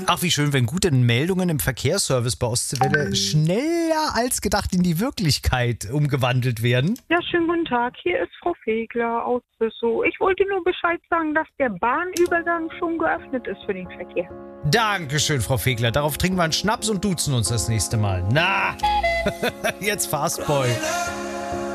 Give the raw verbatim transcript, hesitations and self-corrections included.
Ach, wie schön, wenn gute Meldungen im Verkehrsservice bei Ostseewelle schneller als gedacht in die Wirklichkeit umgewandelt werden. Ja, schönen guten Tag. Hier ist Frau Fegler aus Büssow. Ich wollte nur Bescheid sagen, dass der Bahnübergang schon geöffnet ist für den Verkehr. Dankeschön, Frau Fegler. Darauf trinken wir einen Schnaps und duzen uns das nächste Mal. Na, jetzt Fastboy.